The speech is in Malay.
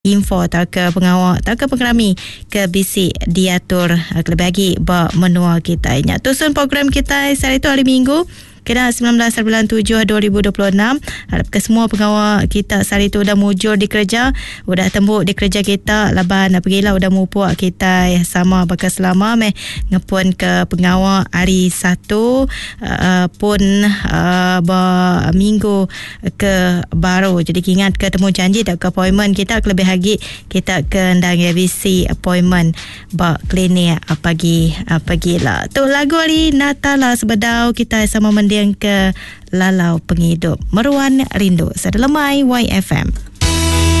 info atau ke pengawal atau ke pengerami ke bisik diatur lebih lagi menua kita. Ingat tusun program kita hari itu hari Minggu kira 19/7/2026. Harap ke semua pengawal kita sehari tu udah mujur di kerja, udah tembuk di kerja kita, laban pergilah udah mupuak kita sama bakal selama ngepun ke pengawal hari Sabtu pun minggu ke baru. Jadi ingat ketemu janji tak ke appointment kita lebih lagi kita ke ndang revisi appointment klinik pagilah. Tu lagu hari Natal lah sebedau kita sama mendiang ke Lalau Penghidup Meruan Rindu Sedelemai YFM.